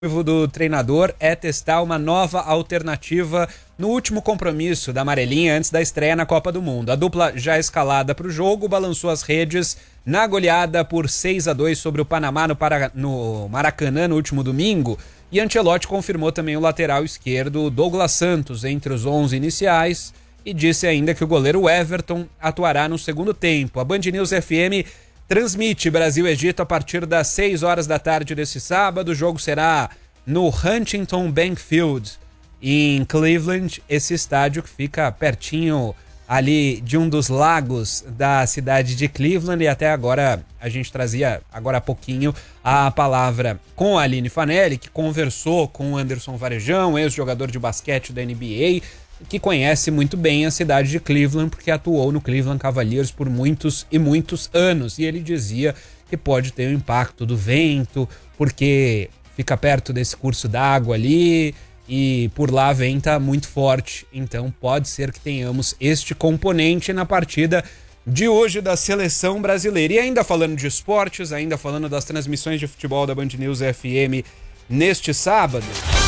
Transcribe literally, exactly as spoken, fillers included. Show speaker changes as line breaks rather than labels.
O objetivo do treinador é testar uma nova alternativa no último compromisso da Amarelinha antes da estreia na Copa do Mundo. A dupla já escalada para o jogo balançou as redes na goleada por seis a dois sobre o Panamá no, Para... no Maracanã no último domingo. E Ancelotti confirmou também o lateral esquerdo Douglas Santos entre os onze iniciais e disse ainda que o goleiro Everton atuará no segundo tempo. A Band News F M transmite Brasil e Egito a partir das seis horas da tarde desse sábado. O jogo será no Huntington Bank Field, em Cleveland, esse estádio que fica pertinho ali de um dos lagos da cidade de Cleveland. E até agora, a gente trazia agora há pouquinho a palavra com a Aline Fanelli, que conversou com o Anderson Varejão, ex-jogador de basquete da N B A, que conhece muito bem a cidade de Cleveland, porque atuou no Cleveland Cavaliers por muitos e muitos anos. E ele dizia que pode ter o impacto do vento, porque fica perto desse curso d'água ali e por lá venta muito forte. Então pode ser que tenhamos este componente na partida de hoje da seleção brasileira. E ainda falando de esportes, ainda falando das transmissões de futebol da Band News F M neste sábado...